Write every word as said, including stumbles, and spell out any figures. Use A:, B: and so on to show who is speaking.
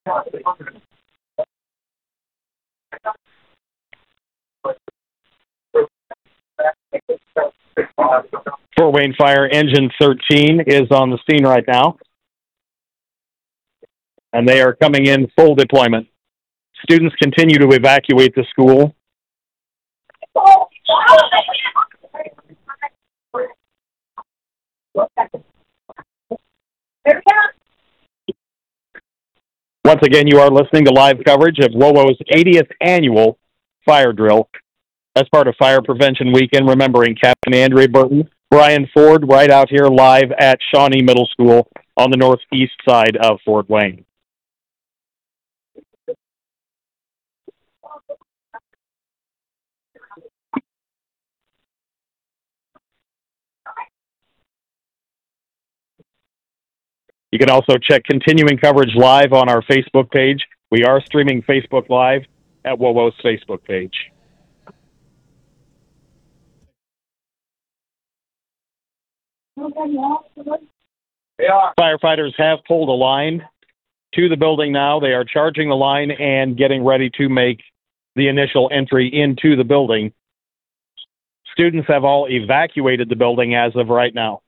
A: Fort Wayne Fire Engine thirteen is on the scene right now, and they are coming in full deployment. Students continue to evacuate the school. Once again, you are listening to live coverage of W O W O's eightieth annual fire drill as part of Fire Prevention Weekend, remembering Captain Andre Burton, Brian Ford, right out here live at Shawnee Middle School on the northeast side of Fort Wayne. You can also check continuing coverage live on our Facebook page. We are streaming Facebook Live at W O W O's Facebook page. Firefighters have pulled a line to the building now. They are charging the line and getting ready to make the initial entry into the building. Students have all evacuated the building as of right now.